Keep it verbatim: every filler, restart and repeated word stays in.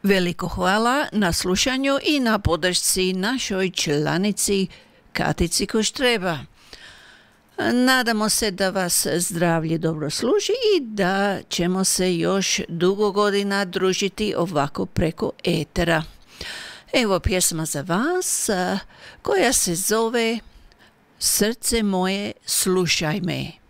Veliko hvala na slušanju i na podršci našoj članici Katici Koštreba. Nadamo se da vas zdravlje dobro služi i da ćemo se još dugo godina družiti ovako preko etera. Evo pjesma za vas koja se zove Srce moje, slušaj me.